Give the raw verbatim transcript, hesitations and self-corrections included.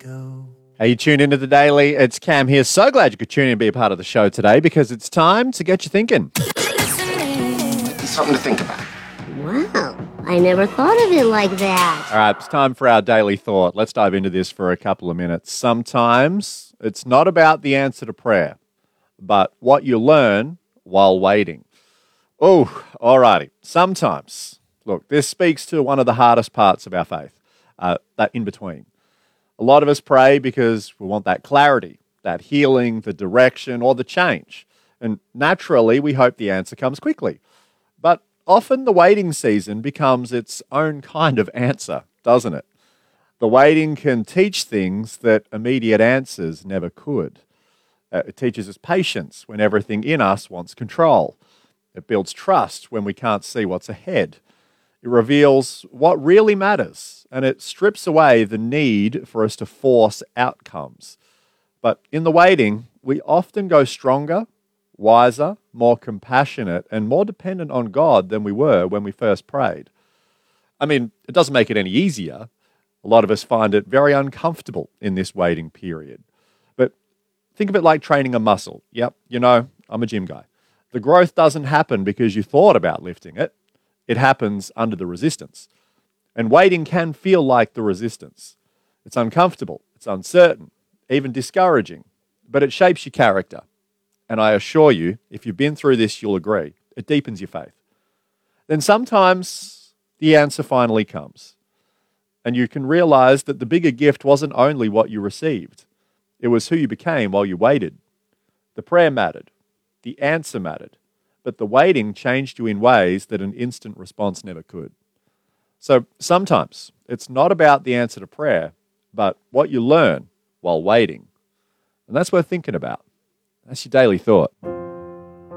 go. Hey, you tuned into the Daily. It's Cam here. So glad you could tune in and be a part of the show today because it's time to get you thinking. Something to think about. Wow, I never thought of it like that. All right, it's time for our daily thought. Let's dive into this for a couple of minutes. Sometimes it's not about the answer to prayer, but what you learn while waiting. Oh, all righty. Sometimes, look, this speaks to one of the hardest parts of our faith, uh, that in between. A lot of us pray because we want that clarity, that healing, the direction, or the change. And naturally, we hope the answer comes quickly. But often the waiting season becomes its own kind of answer, doesn't it? The waiting can teach things that immediate answers never could. Uh, it teaches us patience when everything in us wants control. It builds trust when we can't see what's ahead. It reveals what really matters, and it strips away the need for us to force outcomes. But in the waiting, we often go stronger, wiser, more compassionate, and more dependent on God than we were when we first prayed. I mean, it doesn't make it any easier. A lot of us find it very uncomfortable in this waiting period. But think of it like training a muscle. Yep, you know, I'm a gym guy. The growth doesn't happen because you thought about lifting it. It happens under the resistance. And waiting can feel like the resistance. It's uncomfortable, it's uncertain, even discouraging, but it shapes your character. And I assure you, if you've been through this, you'll agree, it deepens your faith. Then sometimes the answer finally comes. And you can realize that the bigger gift wasn't only what you received. It was who you became while you waited. The prayer mattered. The answer mattered. But the waiting changed you in ways that an instant response never could. So sometimes it's not about the answer to prayer, but what you learn while waiting. And that's worth thinking about. That's your daily thought.